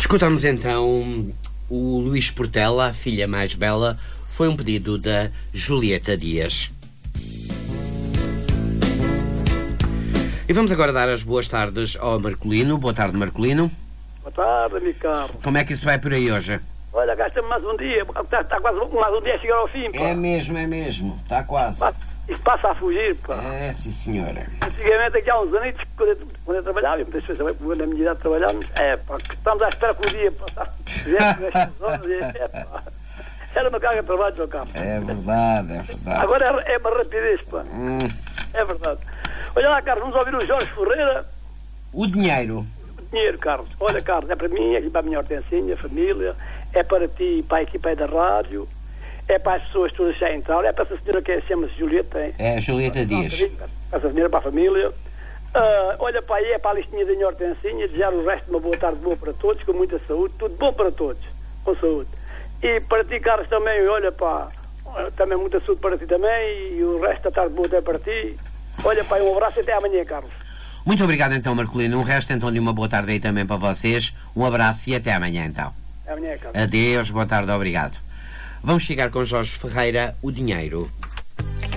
Escutamos então o Luís Portela, a filha mais bela, foi um pedido da Julieta Dias. E vamos agora dar as boas tardes ao Marcolino. Boa tarde, Marcolino. Boa tarde, amigo Carlos. Como é que isso vai por aí hoje? Olha, gasta-me mais um dia. Está quase mais um dia a chegar ao fim, pá. É mesmo. Está quase. Isto passa a fugir, pá. É, sim, senhora. Antigamente, aqui há uns anos, quando eu trabalhava, e muitas vezes também, quando na minha idade trabalhávamos, pá, que estamos à espera que o dia passasse. Era uma carga de trabalho, meu carro. É verdade. Agora é uma rapidez, pá. É verdade. Olha lá, Carlos, vamos ouvir o Jorge Ferreira. O dinheiro. O dinheiro, Carlos. Olha, Carlos, é para mim, é para a minha Hortensinha, a família, é para ti e para a equipa da rádio, é para as pessoas todas já entraram, é para essa senhora que chama-se Julieta. É a Julieta Dias. Para essa senhora, para a família. Olha para aí, é para a listinha da minha Hortensinha, desejar o resto de uma boa tarde boa para todos, com muita saúde, tudo bom para todos, com saúde. E para ti, Carlos, também, olha pá, também muita saúde para ti também, e o resto da tarde boa até para ti. Olha pá, um abraço e até amanhã, Carlos. Muito obrigado então, Marcolino. Um resto então de uma boa tarde aí também para vocês. Um abraço e até amanhã então. Até amanhã, Carlos. Adeus, boa tarde, obrigado. Vamos chegar com Jorge Ferreira, o dinheiro.